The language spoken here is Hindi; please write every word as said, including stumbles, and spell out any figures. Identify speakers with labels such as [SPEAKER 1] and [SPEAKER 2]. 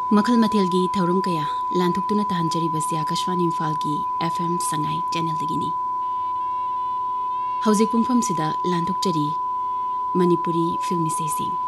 [SPEAKER 1] मखल मथेलगी थौरम कया लांथुक्तुना तहंजरीबसी आकाशवाणी इम्फाल की एफएम संगाई चैनल दगिनी हौजिक पुंगफम सिदा लांथुक्चरी मणिपुरी फिल्म इसेसिंग